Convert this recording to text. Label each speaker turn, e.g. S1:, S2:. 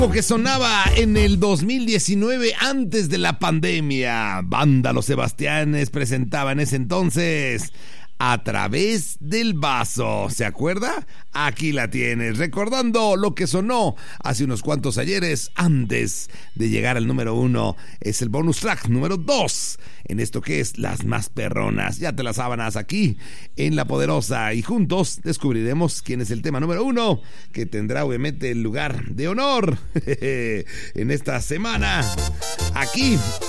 S1: Que sonaba en el 2019 antes de la pandemia. Banda Los Sebastianes presentaba en ese entonces A Través del Vaso. ¿Se acuerda? Aquí la tienes, recordando lo que sonó hace unos cuantos ayeres antes de llegar al número 1. Es el bonus track número 2 en esto que es Las Más Perronas. Ya te las sábanas aquí en La Poderosa y juntos descubriremos quién es el tema número 1 que tendrá obviamente el lugar de honor en esta semana aquí